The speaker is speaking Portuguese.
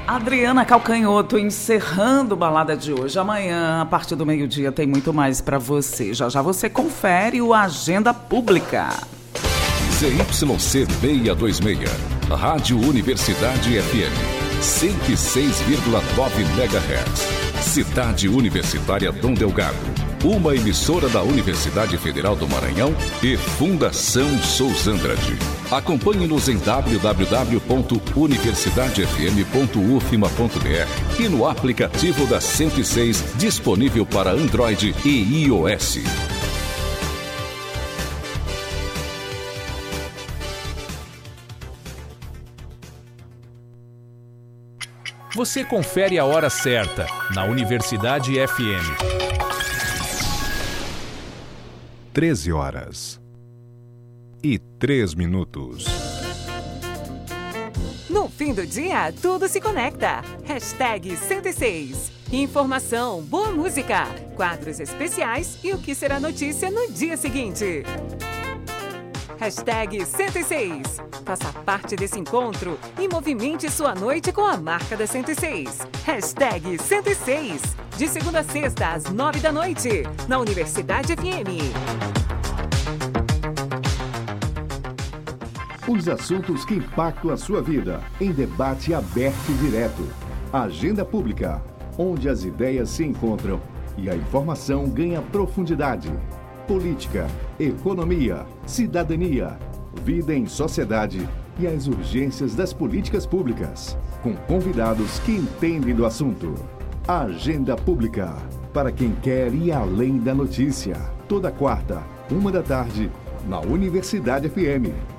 Adriana Calcanhoto encerrando o Balada de hoje. Amanhã, a partir do meio-dia, tem muito mais para você. Já já você confere o Agenda Pública. ZYC 626, Rádio Universidade FM, 106,9 MHz. Cidade Universitária Dom Delgado, uma emissora da Universidade Federal do Maranhão e Fundação Souza Andrade. Acompanhe-nos em www.universidadefm.ufma.br e no aplicativo da 106, disponível para Android e iOS. Você confere a hora certa na Universidade FM. 13h03. No fim do dia, tudo se conecta. Hashtag 106. Informação, boa música, quadros especiais e o que será notícia no dia seguinte. Hashtag 106. Faça parte desse encontro e movimente sua noite com a marca da 106. Hashtag 106. De segunda a sexta, às 9 da noite, na Universidade FM. Os assuntos que impactam a sua vida, em debate aberto e direto. Agenda Pública, onde as ideias se encontram e a informação ganha profundidade. Política, economia, cidadania, vida em sociedade e as urgências das políticas públicas, com convidados que entendem do assunto. Agenda Pública, para quem quer ir além da notícia. Toda quarta, 1 da tarde, na Universidade FM.